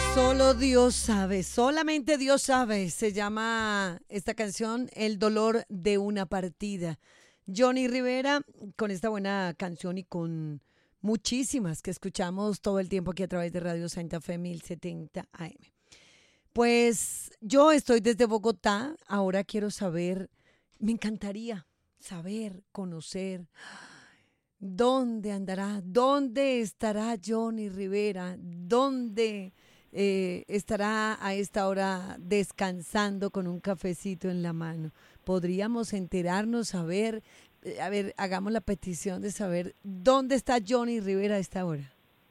Solo Dios sabe, solamente Dios sabe. Se llama esta canción El dolor de una partida. Johnny Rivera con esta buena canción y con muchísimas que escuchamos todo el tiempo aquí a través de Radio Santa Fe 1070 AM. Pues yo estoy desde Bogotá, ahora quiero saber, me encantaría saber, conocer, dónde andará, dónde estará Johnny Rivera, dónde estará a esta hora descansando con un cafecito en la mano. Podríamos enterarnos, saber, a ver, hagamos la petición de saber dónde está Johnny Rivera a esta hora.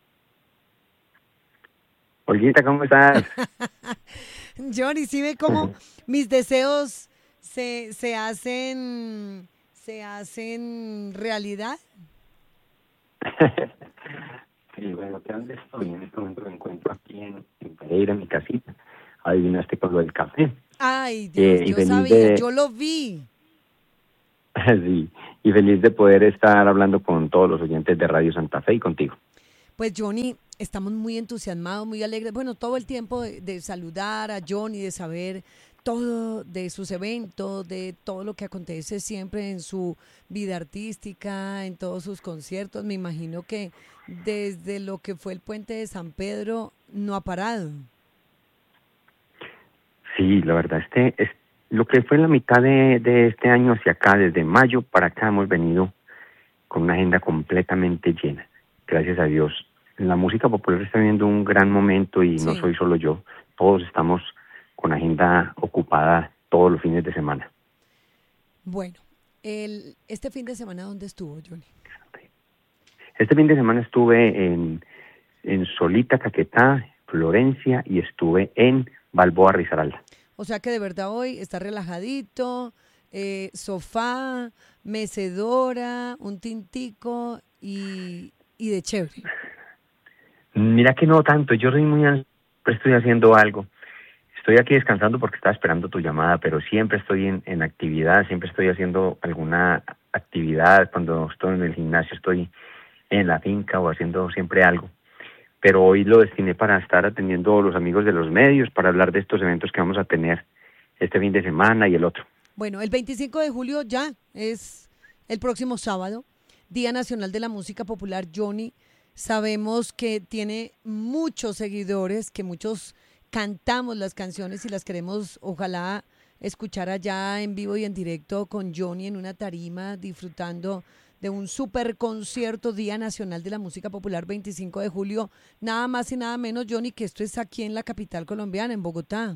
Olguita, ¿cómo estás? Johnny, ¿sí ve cómo mis deseos se hacen realidad? Sí, bueno, ¿dónde estoy? En este momento me encuentro aquí en Pereira, en mi casita. Adivinaste con lo del café. Ay, Dios, Y yo feliz sabía, de... yo lo vi. Sí, y feliz de poder estar hablando con todos los oyentes de Radio Santa Fe y contigo. Pues Johnny, estamos muy entusiasmados, muy alegres. Bueno, todo el tiempo de saludar a Johnny, de saber todo de sus eventos, de todo lo que acontece siempre en su vida artística, en todos sus conciertos. Me imagino que desde lo que fue el Puente de San Pedro no ha parado. Sí, la verdad, es lo que fue la mitad de este año hacia acá, desde mayo para acá hemos venido con una agenda completamente llena. Gracias a Dios. La música popular está viviendo un gran momento y no Sí. soy solo yo. Todos estamos con agenda ocupada todos los fines de semana. Bueno, este fin de semana, ¿dónde estuvo, Johnny? Este fin de semana estuve en Solita, Caquetá, Florencia y estuve en Balboa, Risaralda. O sea que de verdad hoy está relajadito, sofá, mecedora, un tintico y de chévere. Mira que no tanto, yo soy muy ansioso, estoy haciendo algo. Estoy aquí descansando porque estaba esperando tu llamada, pero siempre estoy en actividad, siempre estoy haciendo alguna actividad. Cuando estoy en el gimnasio estoy en la finca o haciendo siempre algo. Pero hoy lo destiné para estar atendiendo a los amigos de los medios, para hablar de estos eventos que vamos a tener este fin de semana y el otro. Bueno, el 25 de julio ya es el próximo sábado, Día Nacional de la Música Popular. Johnny, sabemos que tiene muchos seguidores, que muchos cantamos las canciones y las queremos, ojalá, escuchar allá en vivo y en directo con Johnny en una tarima, disfrutando de un super concierto Día Nacional de la Música Popular 25 de julio. Nada más y nada menos, Johnny, que esto es aquí en la capital colombiana, en Bogotá.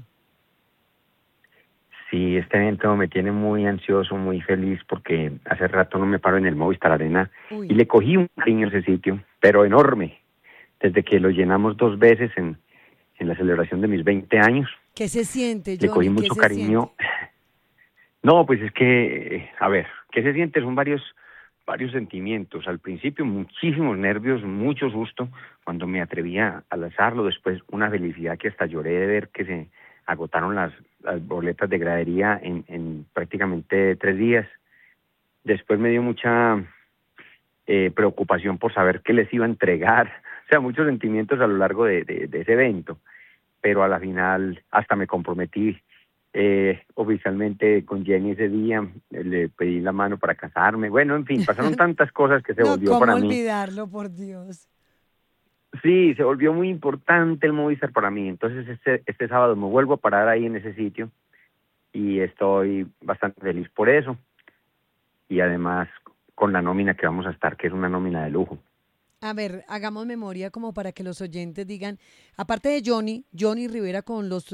Sí, este evento me tiene muy ansioso, muy feliz, porque hace rato no me paro en el Movistar Arena y Uy, le cogí un cariño a ese sitio, pero enorme, desde que lo llenamos 2 veces en la celebración de mis 20 años. ¿qué se siente, Le cogí Johnny? ¿Qué mucho se siente? cariño. No, pues es que, a ver, ¿qué se siente? Son varios sentimientos. Al principio muchísimos nervios, mucho susto cuando me atreví a lanzarlo. Después una felicidad que hasta lloré de ver que se agotaron las boletas de gradería en prácticamente 3 días. Después me dio mucha preocupación por saber qué les iba a entregar. O sea, muchos sentimientos a lo largo de ese evento. Pero a la final hasta me comprometí oficialmente con Jenny ese día, le pedí la mano para casarme. Bueno, en fin, pasaron tantas cosas que se No, volvió ¿cómo para mí. olvidarlo, por Dios? Sí, se volvió muy importante el Movistar para mí. Entonces este sábado me vuelvo a parar ahí en ese sitio y estoy bastante feliz por eso. Y además con la nómina que vamos a estar, que es una nómina de lujo. A ver, hagamos memoria como para que los oyentes digan, aparte de Johnny Rivera con los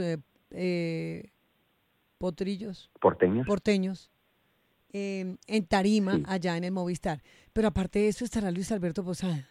potrillos ¿Porteños? porteños en tarima Sí. allá en el Movistar. Pero aparte de eso estará Luis Alberto Posada.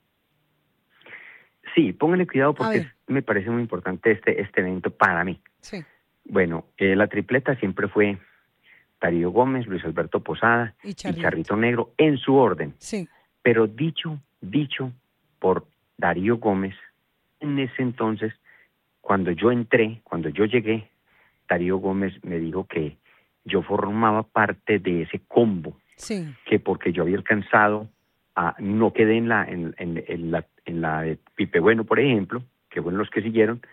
Sí, pónganle cuidado A porque ver, me parece muy importante este evento para mí. sí, Bueno, la tripleta siempre fue Darío Gómez, Luis Alberto Posada y y Charrito. Charrito Negro en su orden. Sí, Pero dicho por Darío Gómez, en ese entonces, cuando yo llegué, Darío Gómez me dijo que yo formaba parte de ese combo, sí, que porque yo había alcanzado no quedé en la de Pipe Bueno, por ejemplo, que fueron los que siguieron,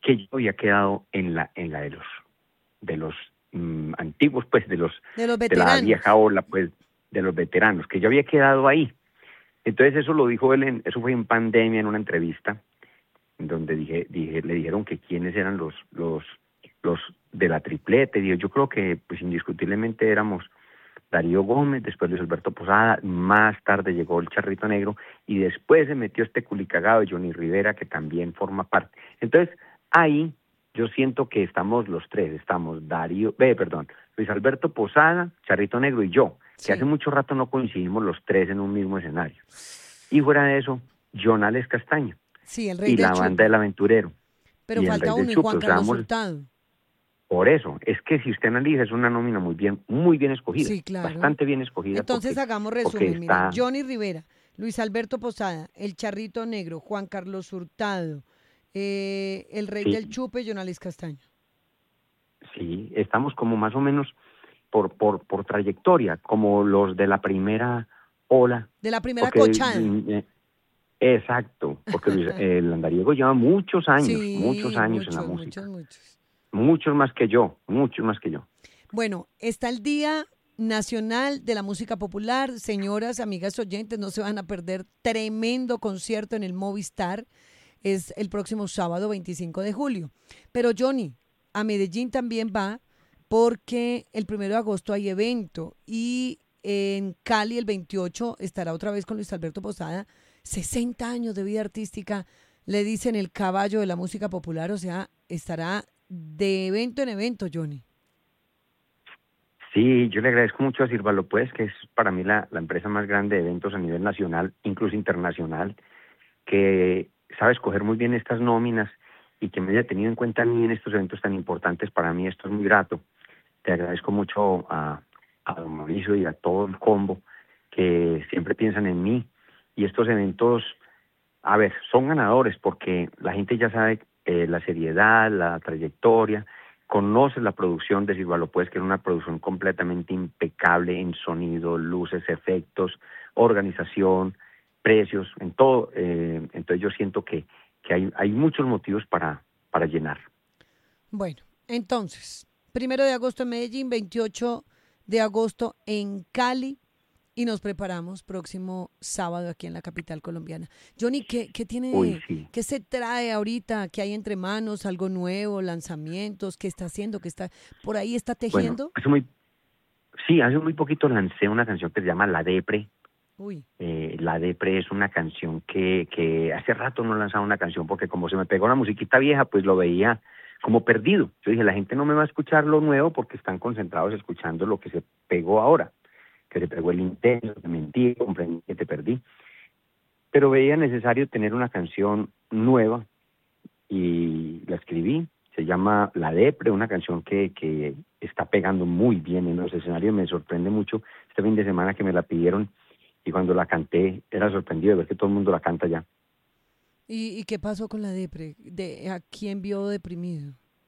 que yo había quedado en la de los antiguos, pues, De los de la veteranos. vieja ola, pues, de los veteranos, que yo había quedado ahí. Entonces eso lo dijo él, eso fue en pandemia, en una entrevista, en donde le dijeron que quiénes eran los de la triplete. Digo, yo creo que pues indiscutiblemente éramos Darío Gómez, después Luis Alberto Posada, más tarde llegó el Charrito Negro y después se metió este culicagado de Johnny Rivera que también forma parte. Entonces ahí yo siento que estamos los tres, estamos Luis Alberto Posada, Charrito Negro y yo, que hace Sí, mucho rato no coincidimos los tres en un mismo escenario. Y fuera de eso, Jonales Castaño sí, el rey y del la banda del chupe. aventurero Pero y el falta Rey del uno, y Chupe. Juan O sea, Carlos Hurtado. por eso, es que si usted analiza es una nómina muy bien escogida, Sí, claro. bastante bien escogida Entonces hagamos porque resumen. Mire, está, Johnny Rivera, Luis Alberto Posada, el Charrito Negro, Juan Carlos Hurtado, el rey sí, del chupe, Jonales Castaño. sí, estamos como más o menos por trayectoria, como los de la primera ola, De la primera porque cochada. exacto, porque el andariego lleva muchos Sí, años en la muchos, muchos, música, muchos. muchos más que yo. Bueno, está el Día Nacional de la Música Popular. Señoras, amigas oyentes, no se van a perder tremendo concierto en el Movistar. Es el próximo sábado 25 de julio. Pero Johnny, a Medellín también va porque el 1 de agosto hay evento y en Cali el 28 estará otra vez con Luis Alberto Posada. 60 años de vida artística, le dicen el caballo de la música popular, o sea, estará de evento en evento, Johnny. Sí, yo le agradezco mucho a Sirvalo, pues, que es para mí la empresa más grande de eventos a nivel nacional, incluso internacional, que sabe escoger muy bien estas nóminas y que me haya tenido en cuenta a mí en estos eventos tan importantes. Para mí esto es muy grato. Te agradezco mucho a don Mauricio y a todo el combo que siempre piensan en mí. Y estos eventos, a ver, son ganadores porque la gente ya sabe la seriedad, la trayectoria, conoce la producción de Silva López, que es una producción completamente impecable en sonido, luces, efectos, organización, precios, en todo. Entonces yo siento que hay muchos motivos para llenar. Bueno, entonces, 1 de agosto en Medellín, 28 de agosto en Cali y nos preparamos próximo sábado aquí en la capital colombiana. Johnny, ¿qué Uy, tiene, sí. qué se trae ahorita? ¿Qué hay entre manos? ¿Algo nuevo? ¿Lanzamientos? ¿Qué está haciendo? ¿Qué está por ahí está Bueno, tejiendo? hace muy poquito lancé una canción que se llama La Depre. Uy, La Depre es una canción que hace rato no lanzaba una canción porque como se me pegó la musiquita vieja, pues lo veía como perdido. Yo dije, la gente no me va a escuchar lo nuevo porque están concentrados escuchando lo que se pegó ahora, que se pegó el intenso, te mentí, comprendí que te perdí. Pero veía necesario tener una canción nueva y la escribí. Se llama La Depre, una canción que está pegando muy bien en los escenarios. Me sorprende mucho este fin de semana que me la pidieron y cuando la canté era sorprendido de ver que todo el mundo la canta ya. ¿y qué pasó con la depre? ¿A quién vio deprimido?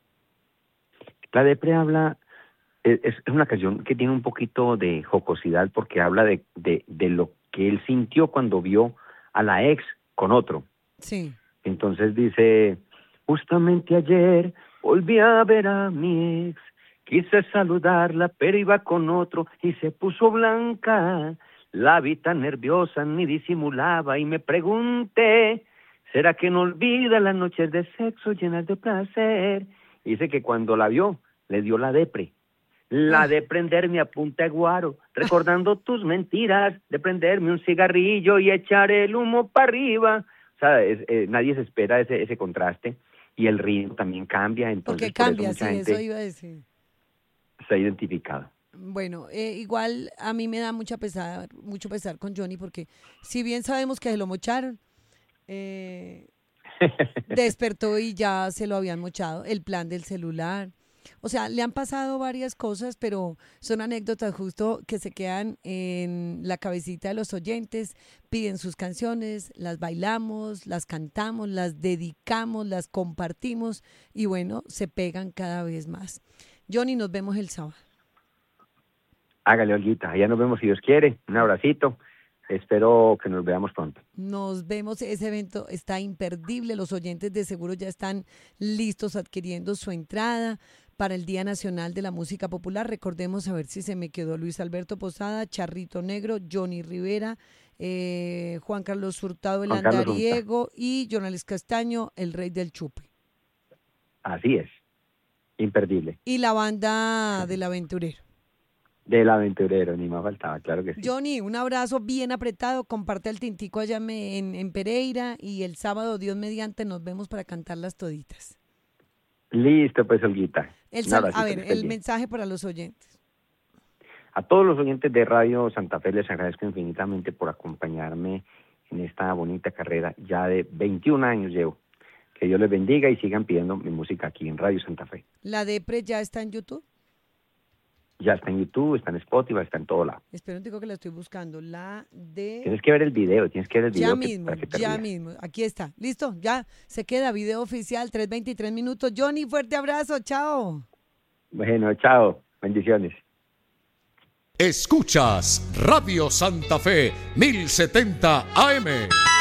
La Depre habla, es una canción que tiene un poquito de jocosidad porque habla de lo que él sintió cuando vio a la ex con otro. Sí. Entonces dice, justamente ayer volví a ver a mi ex, quise saludarla, pero iba con otro y se puso blanca. La vi tan nerviosa, ni disimulaba y me pregunté, ¿será que no olvida las noches de sexo llenas de placer? Y dice que cuando la vio, le dio la Ah, de prenderme a punta de guaro, recordando tus mentiras, de prenderme un cigarrillo y echar el humo para arriba. O sea, nadie se espera ese contraste y el ritmo también cambia, porque entonces por eso cambia, mucha sí, eso gente iba a decir. se ha identificado. Bueno, igual a mí me da mucho pesar con Johnny porque si bien sabemos que se lo mocharon, eh, despertó y ya se lo habían mochado, el plan del celular. O sea, le han pasado varias cosas, pero son anécdotas justo que se quedan en la cabecita de los oyentes, piden sus canciones, las bailamos, las cantamos, las dedicamos, las compartimos y bueno, se pegan cada vez más. Johnny, nos vemos el sábado. Hágale, Olguita, allá nos vemos si Dios quiere. Un abracito. espero que nos veamos pronto. Nos vemos, ese evento está imperdible, los oyentes de seguro ya están listos adquiriendo su entrada para el Día Nacional de la Música Popular. Recordemos, a ver si se me quedó, Luis Alberto Posada, Charrito Negro, Johnny Rivera, Juan Carlos Hurtado, el Andariego, y Jonales Castaño, el Rey del Chupe. Así es, imperdible. Y la banda del Aventurero. Del Aventurero, ni más faltaba, claro que sí. Johnny, un abrazo bien apretado, comparte el tintico allá en Pereira, y el sábado, Dios mediante, nos vemos para cantarlas toditas. Listo, pues, Olguita. A ver, el mensaje para los oyentes. A todos los oyentes de Radio Santa Fe les agradezco infinitamente por acompañarme en esta bonita carrera, ya de 21 años llevo. Que Dios les bendiga y sigan pidiendo mi música aquí en Radio Santa Fe. ¿La Depre ya está en YouTube? Ya está en YouTube, está en Spotify, está en todo lado. Espera un tico que la estoy buscando. Tienes que ver el video, Ya mismo, aquí está. Listo, ya se queda video oficial, 3:23 minutos. Johnny, fuerte abrazo, chao. Bueno, chao, bendiciones. Escuchas Radio Santa Fe 1070 AM.